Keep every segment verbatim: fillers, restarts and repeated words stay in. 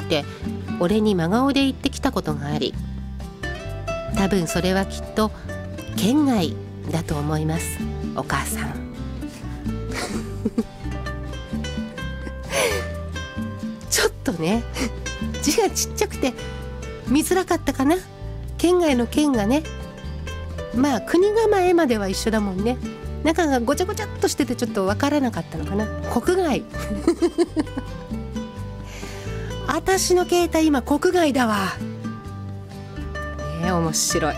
って俺に真顔で言ってきたことがあり、多分それはきっと県外だと思います、お母さんちょっとね字がちっちゃくて見づらかったかな。県外の県がね、まあ国構えまでは一緒だもんね。中がごちゃごちゃっとしててちょっとわからなかったのかな。国外私の携帯今国外だわね。面白い。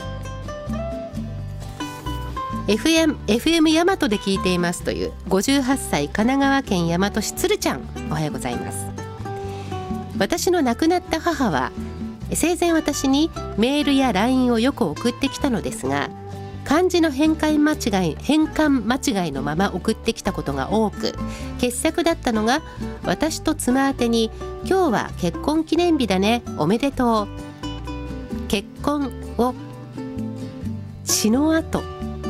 エフエム エフエム 大和で聞いていますというごじゅうはっさい神奈川県大和市つるちゃん、おはようございます。私の亡くなった母は生前私にメールや ライン をよく送ってきたのですが、漢字の変換間違い変換間違いのまま送ってきたことが多く、傑作だったのが私と妻宛てに今日は結婚記念日だね、おめでとう、結婚を血の跡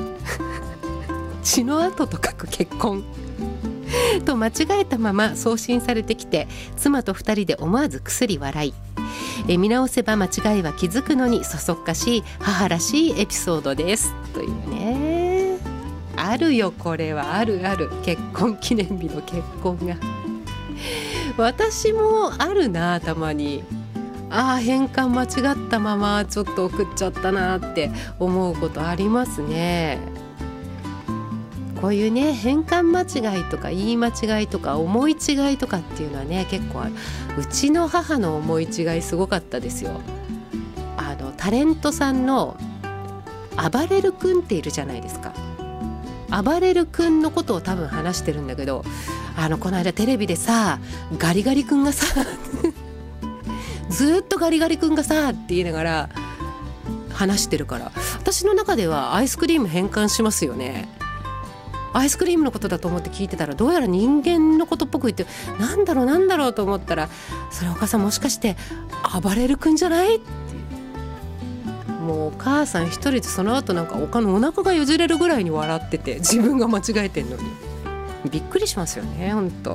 血の跡と書く結婚と間違えたまま送信されてきて、妻とふたりで思わずくすり笑い、え見直せば間違いは気づくのにそそっかしい母らしいエピソードですというね。あるよ、これはあるある。結婚記念日の結婚が私もあるな、たまに。ああ変換間違ったままちょっと送っちゃったなって思うことありますね。こういうね変換間違いとか言い間違いとか思い違いとかっていうのはね結構ある。うちの母の思い違いすごかったですよ。あのタレントさんのあばれる君っているじゃないですか。あばれる君のことを多分話してるんだけど、あのこの間テレビでさガリガリ君がさずっとガリガリ君がさって言いながら話してるから、私の中ではアイスクリーム変換しますよね。アイスクリームのことだと思って聞いてたら、どうやら人間のことっぽく言って、なんだろうなんだろうと思ったら、それお母さんもしかして暴れる君じゃないって。もうお母さん一人でその後なんか他のお腹がよじれるぐらいに笑ってて、自分が間違えてんのにびっくりしますよね、ほんと。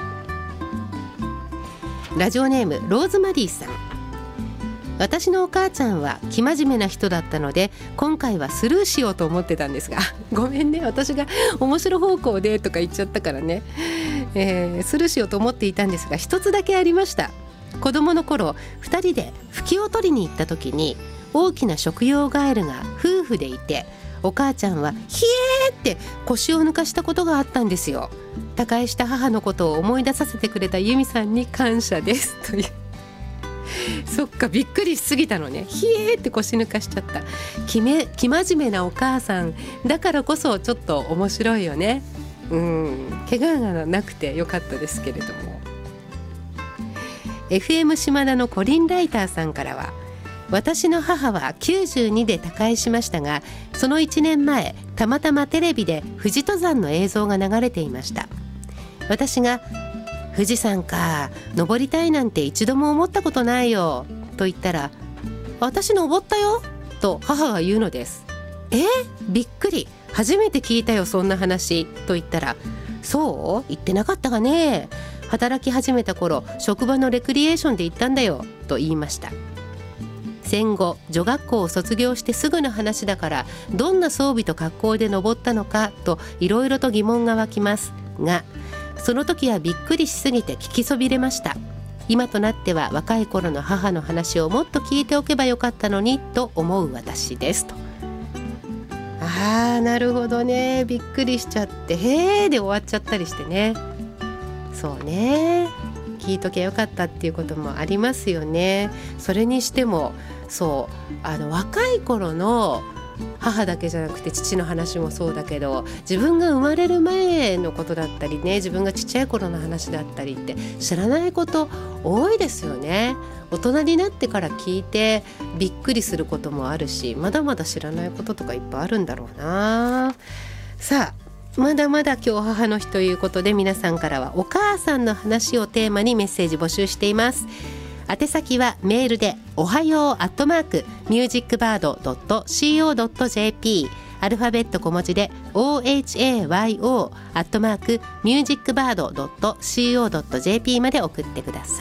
ラジオネームローズマリーさん。私のお母ちゃんは生真面目な人だったので今回はスルーしようと思ってたんですが、ごめんね、私が面白方向でとか言っちゃったからね、えー、スルーしようと思っていたんですが、一つだけありました。子供の頃ふたりでフキを取りに行った時に大きな食用ガエルが夫婦でいて、お母ちゃんはひえーって腰を抜かしたことがあったんですよ。他界した母のことを思い出させてくれた由美さんに感謝ですという。そっか、びっくりしすぎたのね。ひえーって腰抜かしちゃった。きめ生真面目なお母さんだからこそちょっと面白いよね。うん、怪我がなくてよかったですけれども。 エフエム 島田のコリンライターさんからは、私の母はきゅうじゅうにで他界しましたが、そのいちねんまえたまたまテレビで富士登山の映像が流れていました。私が富士山か登りたいなんて一度も思ったことないよと言ったら、私登ったよと母が言うのです。えー、びっくり、初めて聞いたよそんな話と言ったら、そう言ってなかったがね、働き始めた頃職場のレクリエーションで行ったんだよと言いました。戦後女学校を卒業してすぐの話だから、どんな装備と格好で登ったのかといろいろと疑問が湧きますが、その時はびっくりしすぎて聞きそびれました。今となっては若い頃の母の話をもっと聞いておけばよかったのにと思う私ですと。あーなるほどね、びっくりしちゃってへーで終わっちゃったりしてね。そうね、聞いときゃよかったっていうこともありますよね。それにしてもそうあの若い頃の母だけじゃなくて父の話もそうだけど、自分が生まれる前のことだったりね、自分がちっちゃい頃の話だったりって知らないこと多いですよね。大人になってから聞いてびっくりすることもあるし、まだまだ知らないこととかいっぱいあるんだろうな。さあまだまだ今日母の日ということで、皆さんからはお母さんの話をテーマにメッセージ募集しています。宛先はメールでおはようアットマークミュージックバードドットシーオードットジェーピー、 アルファベット小文字で オーエイチエーワイオー アットマークミュージックバードドットシーオードットジェーピー まで送ってください。